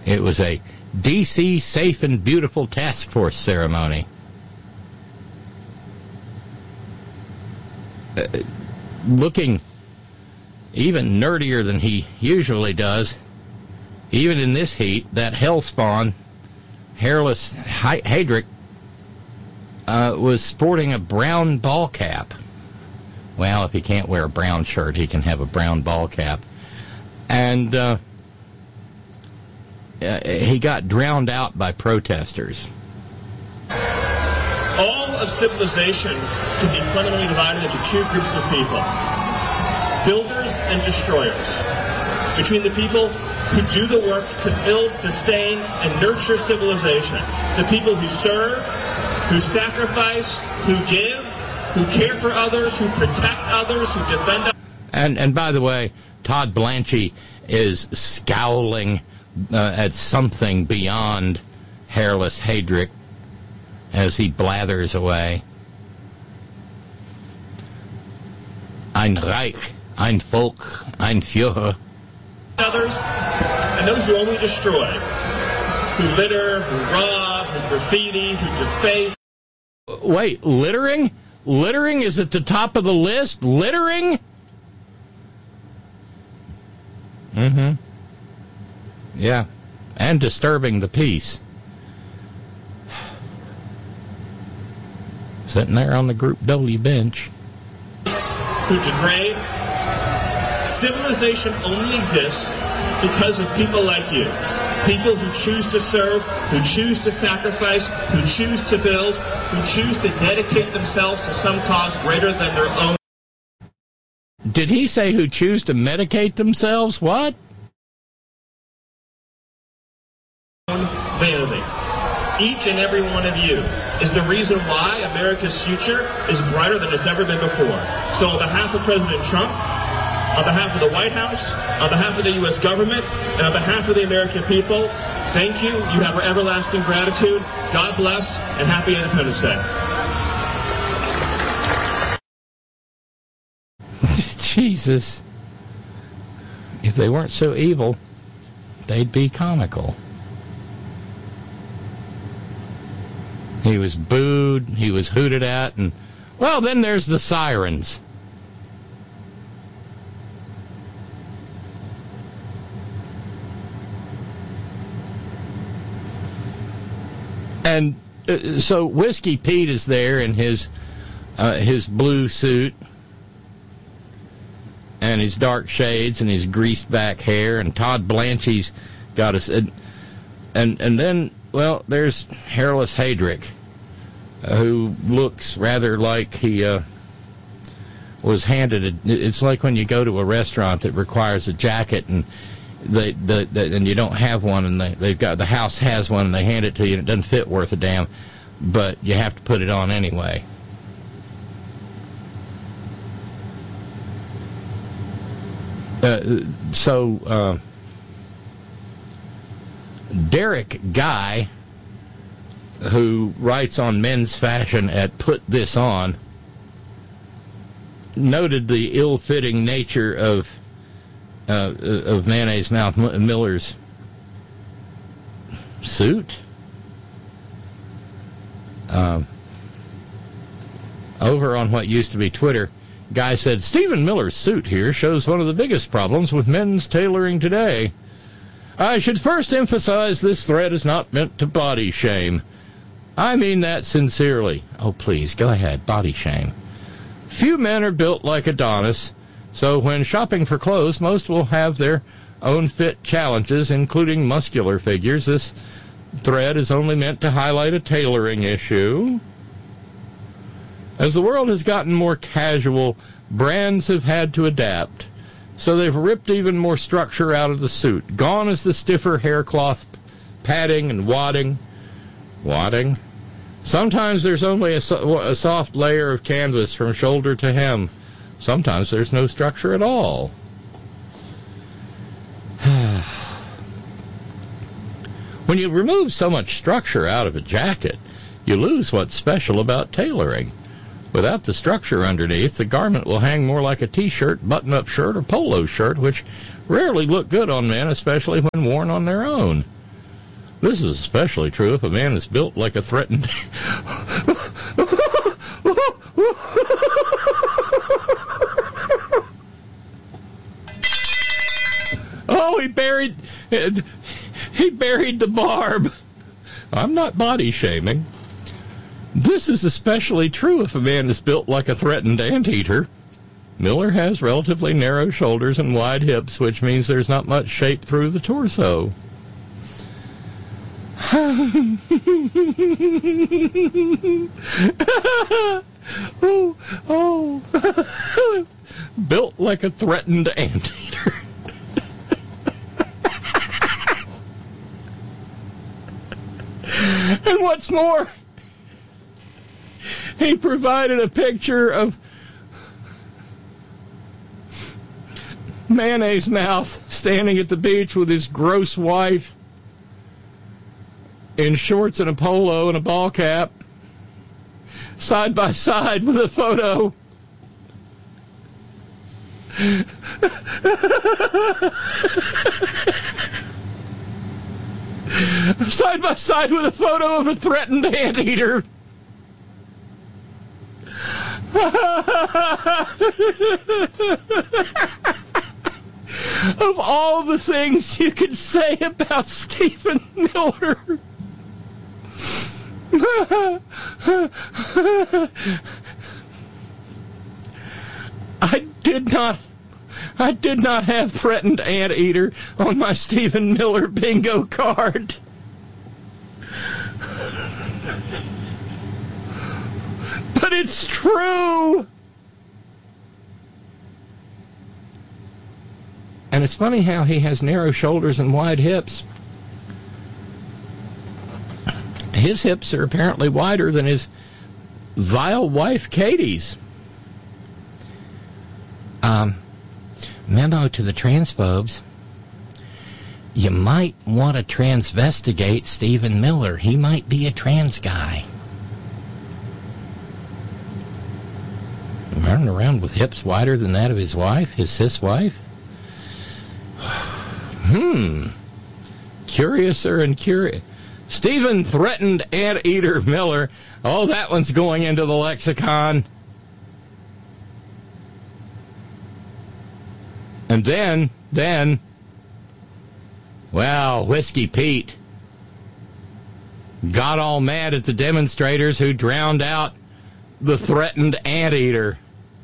It was a D.C. Safe and Beautiful Task Force ceremony. Looking even nerdier than he usually does, even in this heat, that hellspawn, hairless Heydrich, was sporting a brown ball cap. Well, if he can't wear a brown shirt, he can have a brown ball cap. And he got drowned out by protesters. All of civilization can be fundamentally divided into two groups of people, builders and destroyers. Between the people who do the work to build, sustain, and nurture civilization, the people who serve, who sacrifice, who give, who care for others, who protect others, who defend others. And by the way, Todd Blanchie is scowling at something beyond hairless Heydrich as he blathers away. Ein Reich, ein Volk, ein Führer. Others, and those who only destroy, who litter, who rob, who graffiti, who deface. Wait, littering? Littering is at the top of the list? Littering? Mm-hmm. Yeah, and disturbing the peace. Sitting there on the Group W bench. Who degrade. Civilization only exists because of people like you. People who choose to serve, who choose to sacrifice, who choose to build, who choose to dedicate themselves to some cause greater than their own. Did he say who choose to medicate themselves? What? Vanity. Each and every one of you is the reason why America's future is brighter than it's ever been before. So on behalf of President Trump, on behalf of the White House, on behalf of the U.S. government, and on behalf of the American people, thank you. You have our everlasting gratitude. God bless, and happy Independence Day. Jesus. If they weren't so evil, they'd be comical. He was booed, he was hooted at, and, well, then there's the sirens. And so Whiskey Pete is there in his blue suit and his dark shades and his greased back hair, and Todd Blanchie's got us. And then, well, there's hairless Heydrich, who looks rather like he was handed it's like when you go to a restaurant that requires a jacket and and you don't have one, and they've got, the house has one, and they hand it to you, and it doesn't fit worth a damn, but you have to put it on anyway. Derek Guy, who writes on men's fashion at Put This On, noted the ill-fitting nature of Mayonnaise Mouth Miller's suit. Over on what used to be Twitter, Guy said, Stephen Miller's suit here shows one of the biggest problems with men's tailoring today. I should first emphasize this thread is not meant to body shame. I mean that sincerely. Oh, please, go ahead, body shame. Few men are built like Adonis, so when shopping for clothes, most will have their own fit challenges, including muscular figures. This thread is only meant to highlight a tailoring issue. As the world has gotten more casual, brands have had to adapt, so they've ripped even more structure out of the suit. Gone is the stiffer haircloth padding and wadding. Wadding? Sometimes there's only a soft layer of canvas from shoulder to hem. Sometimes there's no structure at all. When you remove so much structure out of a jacket, you lose what's special about tailoring. Without the structure underneath, the garment will hang more like a T-shirt, button-up shirt, or polo shirt, which rarely look good on men, especially when worn on their own. This is especially true if a man is built like a threatened... Oh, he buried the barb. I'm not body shaming. This is especially true if a man is built like a threatened anteater. Miller has relatively narrow shoulders and wide hips, which means there's not much shape through the torso. Built like a threatened anteater. And what's more, he provided a picture of Mayonnaise Mouth standing at the beach with his gross wife in shorts and a polo and a ball cap, side by side with a photo side by side with a photo of a threatened anteater. Of all the things you could say about Stephen Miller, I did not have threatened anteater on my Stephen Miller bingo card. But it's true. And it's funny how he has narrow shoulders and wide hips. His hips are apparently wider than his vile wife Katie's. Memo to the transphobes. You might want to transvestigate Stephen Miller. He might be a trans guy. Running around with hips wider than that of his wife, his cis wife? Curiouser and curious. Stephen threatened anteater Miller. Oh, that one's going into the lexicon. And then, well, Whiskey Pete got all mad at the demonstrators who drowned out the threatened anteater.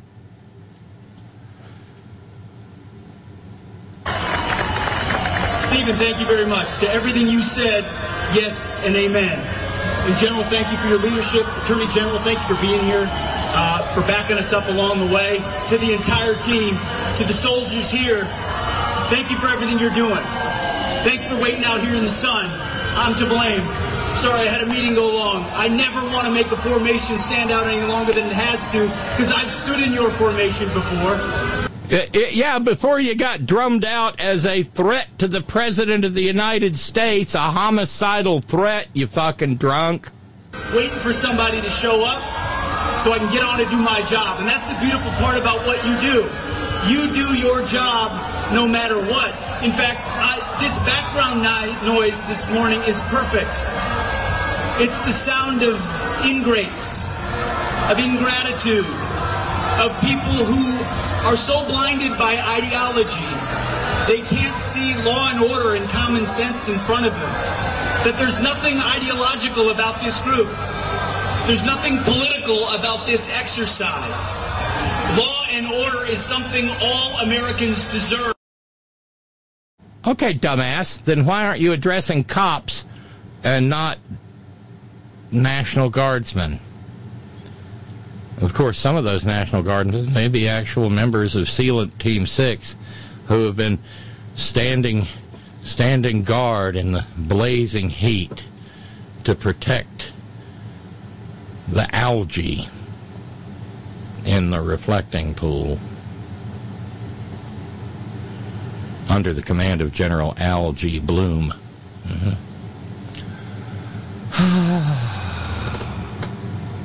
Stephen, thank you very much. To everything you said, yes and amen. In general, thank you for your leadership. Attorney General, thank you for being here, for backing us up along the way. To the entire team, to the soldiers here, thank you for everything you're doing. Thank you for waiting out here in the sun. I'm to blame. Sorry, I had a meeting go long. I never want to make a formation stand out any longer than it has to, because I've stood in your formation before. Yeah, before you got drummed out as a threat to the President of the United States, a homicidal threat, you fucking drunk. Waiting for somebody to show up so I can get on and do my job. And that's the beautiful part about what you do. You do your job no matter what. In fact, this background noise this morning is perfect. It's the sound of ingrates, of ingratitude, of people who are so blinded by ideology they can't see law and order and common sense in front of them. That there's nothing ideological about this group. There's nothing political about this exercise. Law and order is something all Americans deserve. Okay, dumbass, then why aren't you addressing cops and not National Guardsmen? Of course, some of those National Guardsmen may be actual members of Sealant Team 6 who have been standing guard in the blazing heat to protect the algae in the reflecting pool under the command of General Al G. Bloom.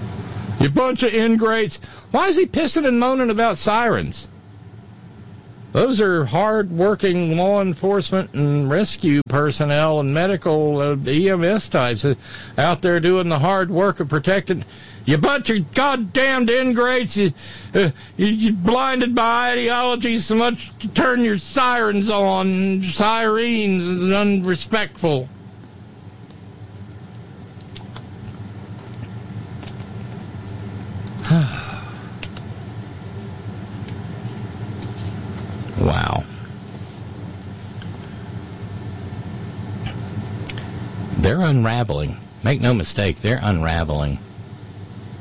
You bunch of ingrates. Why is he pissing and moaning about sirens? Those are hard-working law enforcement and rescue personnel and medical EMS types out there doing the hard work of protecting. You bunch of goddamned ingrates, you blinded by ideology so much to turn your sirens on, sirens, and unrespectful. Wow. They're unraveling. Make no mistake, they're unraveling.